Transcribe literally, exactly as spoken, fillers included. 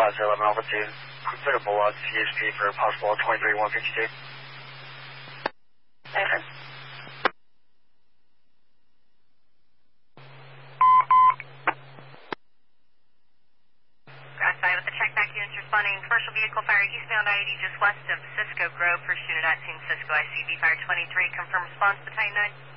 uh, zero eleven Alpha two. Clear to Bulldog C H P for possible twenty-three one fifty-two. Over. Grass five with the check back units responding. Commercial vehicle fire eastbound I eighty just west of Cisco Grove. First unit at Team Cisco I C V fire twenty-three. Confirm response, Battalion nine.